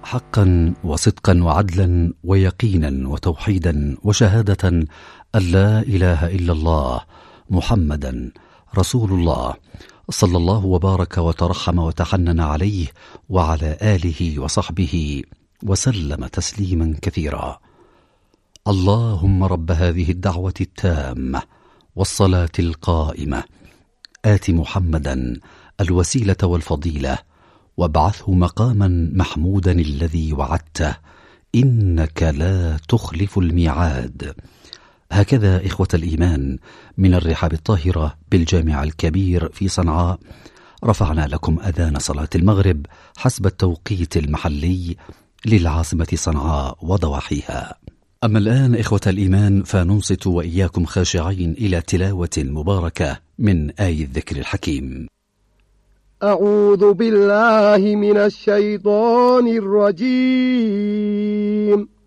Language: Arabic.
حقا وصدقا وعدلا ويقينا وتوحيدا وشهادة أن لا إله إلا الله محمدا رسول الله، صلى الله وبارك وترحم وتحنن عليه وعلى آله وصحبه وسلم تسليما كثيرا. اللهم رب هذه الدعوة التامة والصلاة القائمة آت محمدا الوسيلة والفضيلة وابعثه مقاما محمودا الذي وعدته إنك لا تخلف الميعاد. هكذا إخوة الإيمان من الرحاب الطاهرة بالجامع الكبير في صنعاء رفعنا لكم أذان صلاة المغرب حسب التوقيت المحلي للعاصمة صنعاء وضواحيها. أما الآن إخوة الإيمان فننصت وإياكم خاشعين إلى تلاوة مباركة من آي الذكر الحكيم. أعوذ بالله من الشيطان الرجيم.